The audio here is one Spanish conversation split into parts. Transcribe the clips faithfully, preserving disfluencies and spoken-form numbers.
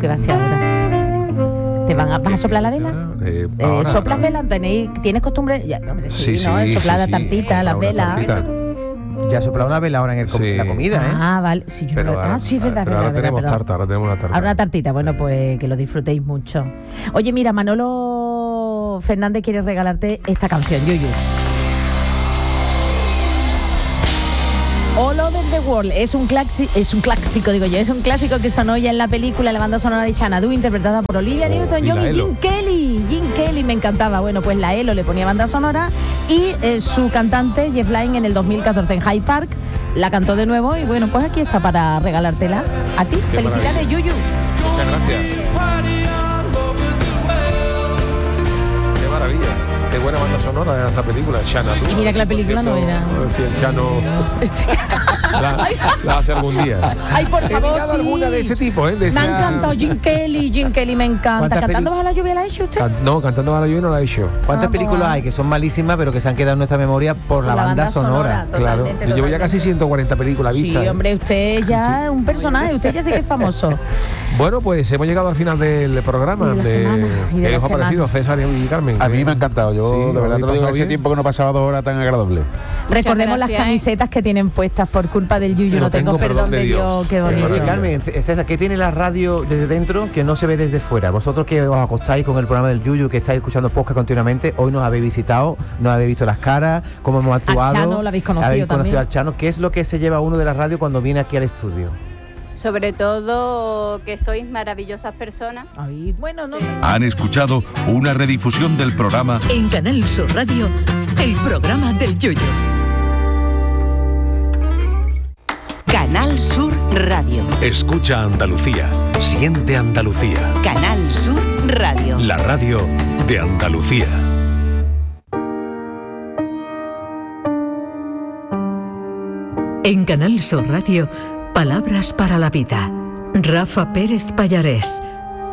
¿qué va a ser ahora? ¿Te van a, vas a soplar la vela? Eh, Eh, ahora, ¿Soplas ahora. vela? ¿Tenéis, ¿Tienes costumbre? Ya, no, sí, Sí, ¿no? sí, Soplar la sí, tartita, sí. las Una velas. tartita. Ya ha soplado una vela ahora en el com- Sí. la comida, ¿eh? Ah, vale. Sí, yo Pero no lo- ahora- ah, sí, es verdad, pero verdad, ahora verdad, tenemos perdón. tarta, ahora tenemos una tarta. Ahora una tartita, bueno, pues que lo disfrutéis mucho. Oye, mira, Manolo Fernández quiere regalarte esta canción, Yuyu. All Over the World es un clásico, es un clásico, digo yo, es un clásico que sonó ya en la película, la banda sonora de Xanadu, interpretada por Olivia Oh, Newton-John y la y Jim Elo. Kelly. Jim Kelly me encantaba. Bueno, pues la Elo le ponía banda sonora y eh, su cantante Jeff Lynne en el dos mil catorce en Hyde Park la cantó de nuevo y bueno, pues aquí está para regalártela a ti. Qué Felicidades, Yuyu. Muchas gracias. Qué maravilla. Qué buena banda sonora de esa película, Xanadu. Y mira que la película no era. A ver si el Chano la, la hace algún día. Ay, por He favor, mirado sí. alguna de ese tipo, ¿eh? De Me esa- ha encantado Jim Kelly, Jim Kelly me encanta. ¿Cuántas ¿Cantando peli- bajo la lluvia la ha hecho usted? Can- no, cantando a la lluvia no la he hecho. ¿Cuántas Ah, películas pues, hay que son malísimas pero que se han quedado en nuestra memoria por la, banda, sonora? Claro. Totalmente, Yo llevo ya totalmente. casi ciento cuarenta películas Sí, vistas. ¿eh? hombre, usted ya es un personaje, usted ya sé que es famoso. Bueno, pues hemos llegado al final del programa. Y de la de- semana, y de ¿Qué la os ha semana. parecido, César y Carmen? A mí me ha encantado, yo Sí, de ¿lo verdad habéis te lo digo, pasado hacía bien? tiempo que no pasaba dos horas tan agradables. Recordemos las gracias, ¿eh? camisetas que tienen puestas por culpa del Yuyu. No No tengo tengo perdón perdón de de Dios. Dios. Qué Qué bonito. Oye, maravilla. Carmen, C- César, ¿qué tiene la radio desde dentro que no se ve desde fuera? Vosotros que os acostáis con el programa del Yuyu, que estáis escuchando podcast continuamente, hoy nos habéis visitado, nos habéis visto las caras, cómo hemos actuado. Chano lo habéis conocido habéis conocido también. al Chano. ¿Qué es lo que se lleva uno de la radio cuando viene aquí al estudio? Sobre todo que sois maravillosas personas. Ay, bueno, no. Sí. Han escuchado una redifusión del programa En Canal Sur Radio, el programa del Yuyu. Canal Sur Radio. Escucha Andalucía, siente Andalucía, Canal Sur Radio. la radio de Andalucía. En Canal Sur Radio, palabras para la vida. Rafa Pérez Pallarés.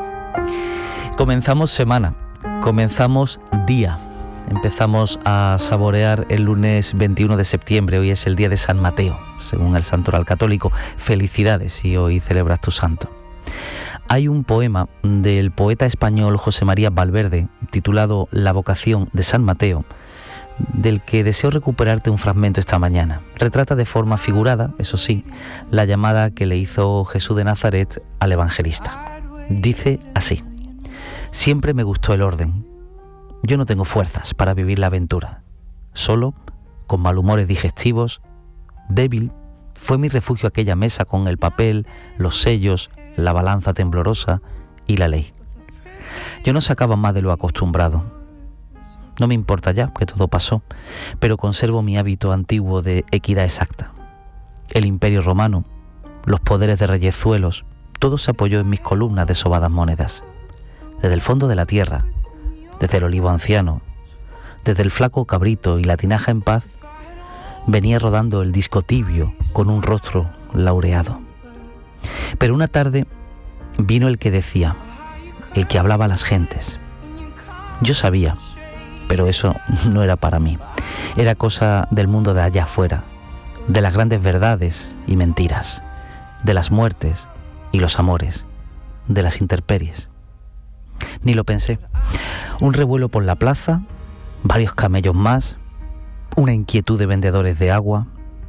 Comenzamos semana, comenzamos día. Empezamos a saborear el lunes veintiuno de septiembre, hoy es el día de San Mateo, según el santoral católico. Felicidades si hoy celebras tu santo. Hay un poema del poeta español José María Valverde, titulado La vocación de San Mateo, del que deseo recuperarte un fragmento esta mañana. Retrata de forma figurada, eso sí, la llamada que le hizo Jesús de Nazaret al evangelista. Dice así: siempre me gustó el orden. Yo no tengo fuerzas para vivir la aventura. Solo, con malhumores digestivos, débil, fue mi refugio aquella mesa con el papel, los sellos, la balanza temblorosa y la ley. Yo no sacaba más de lo acostumbrado. No me importa ya que todo pasó, pero conservo mi hábito antiguo de equidad exacta. El imperio romano, los poderes de reyezuelos, todo se apoyó en mis columnas de sobadas monedas. Desde el fondo de la tierra, desde el olivo anciano, desde el flaco cabrito y la tinaja en paz, venía rodando el disco tibio con un rostro laureado. Pero una tarde vino el que decía, el que hablaba a las gentes. Yo sabía, pero eso no era para mí. Era cosa del mundo de allá afuera, de las grandes verdades y mentiras, de las muertes y los amores, de las intemperies. Ni lo pensé. Un revuelo por la plaza, varios camellos más, una inquietud de vendedores de agua.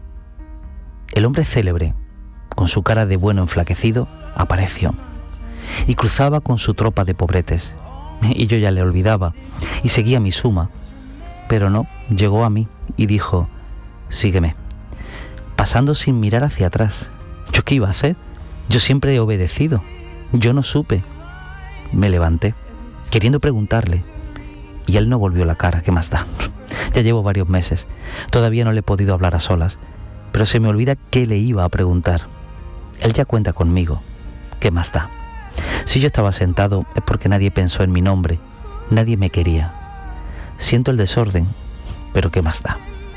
El hombre célebre, con su cara de bueno enflaquecido, apareció y cruzaba con su tropa de pobretes. Y yo ya le olvidaba y seguía mi suma. Pero no, llegó a mí y dijo: sígueme. Pasando sin mirar hacia atrás. ¿Yo qué iba a hacer? Yo siempre he obedecido. Yo no supe. Me levanté, queriendo preguntarle, y él no volvió la cara. ¿Qué más da? Ya llevo varios meses. Todavía no le he podido hablar a solas, pero se me olvida qué le iba a preguntar. Él ya cuenta conmigo. ¿Qué más da? Si yo estaba sentado es porque nadie pensó en mi nombre, nadie me quería. Siento el desorden, pero ¿qué más da?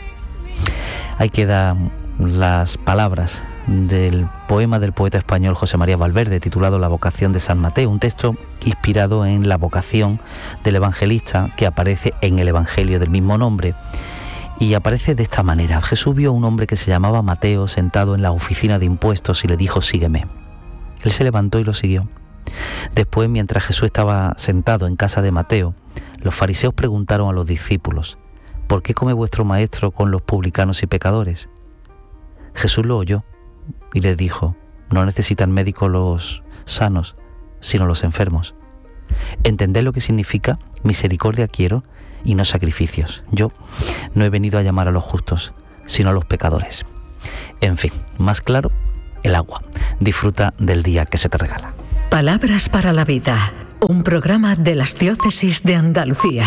Ahí quedan las palabras del poema del poeta español José María Valverde, titulado La vocación de San Mateo, un texto inspirado en la vocación del evangelista que aparece en el evangelio del mismo nombre. Y aparece de esta manera: Jesús vio a un hombre que se llamaba Mateo sentado en la oficina de impuestos y le dijo: sígueme. Él se levantó y lo siguió. Después, mientras Jesús estaba sentado en casa de Mateo, los fariseos preguntaron a los discípulos: ¿por qué come vuestro maestro con los publicanos y pecadores? Jesús lo oyó y les dijo: no necesitan médicos los sanos, sino los enfermos. ¿Entended lo que significa? Misericordia quiero y no sacrificios. Yo no he venido a llamar a los justos, sino a los pecadores. En fin, más claro, el agua. Disfruta del día que se te regala. Palabras para la vida, un programa de las diócesis de Andalucía.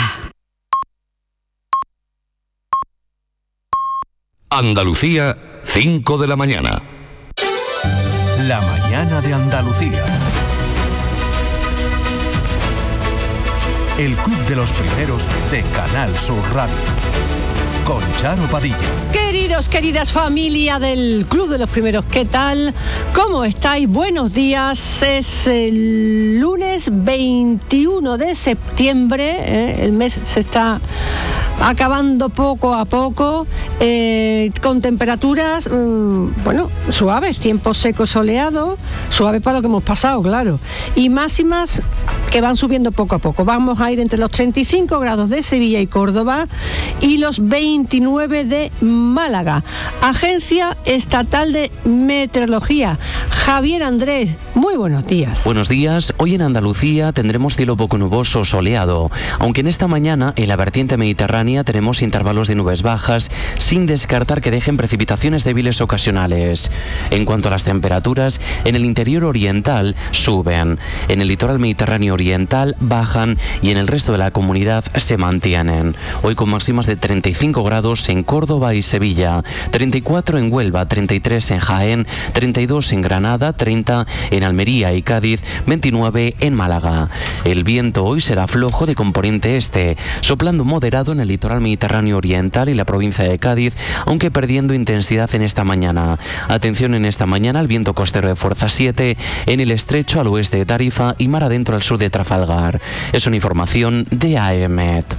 Andalucía, cinco de la mañana. La mañana de Andalucía. El club de los primeros de Canal Sur Radio. Con Charo Padilla. Queridos, queridas familia del Club de los Primeros, ¿qué tal? ¿Cómo estáis? Buenos días. Es el lunes veintiuno de septiembre, ¿eh? El mes se está acabando poco a poco, eh, con temperaturas, mmm, bueno, suaves, tiempo seco, soleado, suave para lo que hemos pasado, claro, y máximas que van subiendo poco a poco. Vamos a ir entre los treinta y cinco grados de Sevilla y Córdoba y los veintinueve de Málaga. Agencia Estatal de Meteorología. Javier Andrés, muy buenos días. Buenos días. Hoy en Andalucía tendremos cielo poco nuboso, soleado, aunque en esta mañana en la vertiente mediterránea tenemos intervalos de nubes bajas, sin descartar que dejen precipitaciones débiles ocasionales. En cuanto a las temperaturas, en el interior oriental suben, en el litoral mediterráneo oriental bajan y en el resto de la comunidad se mantienen. Hoy con máximas de treinta y cinco grados en Córdoba y Sevilla, treinta y cuatro en Huelva, treinta y tres en Jaén, treinta y dos en Granada, treinta en Almería y Cádiz, veintinueve en Málaga. El viento hoy será flojo de componente este, soplando moderado en el litoral mediterráneo oriental y la provincia de Cádiz, aunque perdiendo intensidad en esta mañana. Atención en esta mañana al viento costero de fuerza siete en el estrecho al oeste de Tarifa y mar adentro al sur de Trafalgar. Es una información de A E M E T.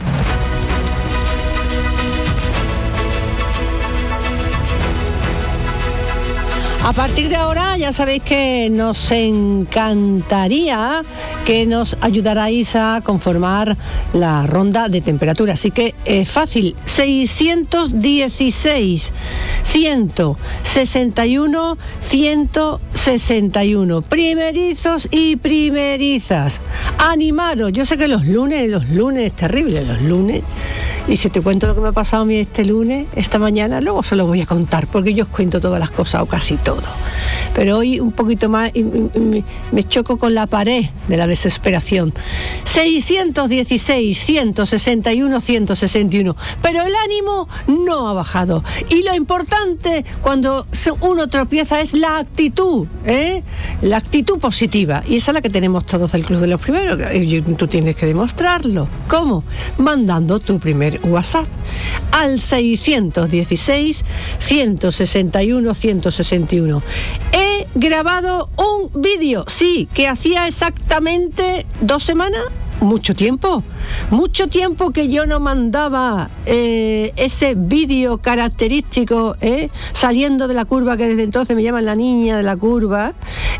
A partir de ahora ya sabéis que nos encantaría que nos ayudarais a conformar la ronda de temperatura. Así que es fácil, seiscientos dieciséis, ciento sesenta y uno, ciento sesenta y uno. Primerizos y primerizas. Animaros, yo sé que los lunes, los lunes, terrible los lunes. Y si te cuento lo que me ha pasado a mí este lunes, esta mañana, luego se lo voy a contar, porque yo os cuento todas las cosas o casi todo. Pero hoy un poquito más y, y, y, me choco con la pared de la desesperación. seiscientos dieciséis, ciento sesenta y uno, ciento sesenta y uno. Pero el ánimo no ha bajado. Y lo importante cuando uno tropieza es la actitud, ¿eh? La actitud positiva. Y esa es la que tenemos todos del Club de los Primeros. Y tú tienes que demostrarlo. ¿Cómo? Mandando tu primer WhatsApp al seiscientos dieciséis, ciento sesenta y uno, ciento sesenta y uno. He grabado un vídeo, sí, que hacía exactamente dos semanas, mucho tiempo, mucho tiempo que yo no mandaba eh, ese vídeo característico, eh, saliendo de la curva, que desde entonces me llaman la niña de la curva,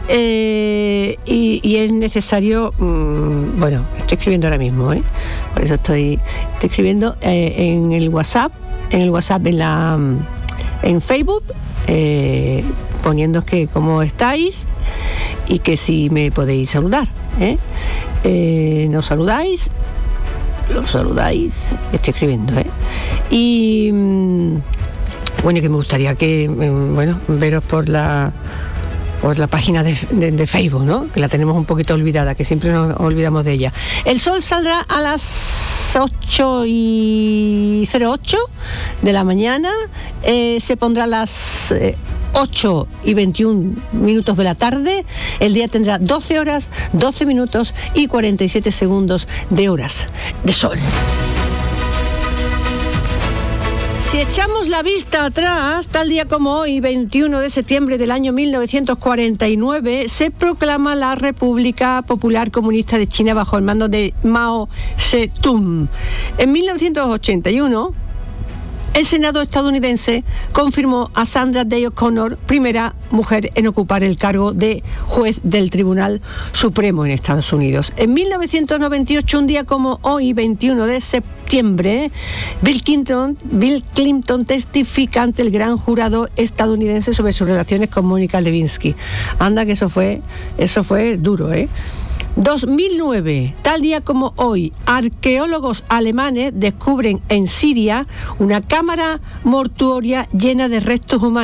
eh, y, y es necesario, mmm, bueno, estoy escribiendo ahora mismo, eh, por eso estoy, estoy escribiendo eh, en el WhatsApp, en el WhatsApp, en la, en Facebook, eh, poniendo que cómo estáis y que si me podéis saludar, ¿eh? Eh, nos saludáis, los saludáis, estoy escribiendo, ¿eh? Y mm, bueno, que me gustaría que, bueno, veros por la por la página de, de, de Facebook, ¿no? Que la tenemos un poquito olvidada, que siempre nos olvidamos de ella. El sol saldrá a las ocho y cero ocho de la mañana, eh, se pondrá a las eh, ocho y veintiún minutos de la tarde. El día tendrá doce horas, doce minutos y cuarenta y siete segundos de horas de sol. Si echamos la vista atrás, tal día como hoy, veintiuno de septiembre del año mil novecientos cuarenta y nueve, se proclama la República Popular Comunista de China bajo el mando de Mao Zedong. En mil novecientos ochenta y uno, El Senado estadounidense confirmó a Sandra Day O'Connor, primera mujer en ocupar el cargo de juez del Tribunal Supremo en Estados Unidos. En mil novecientos noventa y ocho, un día como hoy, veintiuno de septiembre, Bill Clinton, Bill Clinton testifica ante el gran jurado estadounidense sobre sus relaciones con Mónica Lewinsky. Anda que eso fue, eso fue duro, ¿eh? dos mil nueve, tal día como hoy, arqueólogos alemanes descubren en Siria una cámara mortuoria llena de restos humanos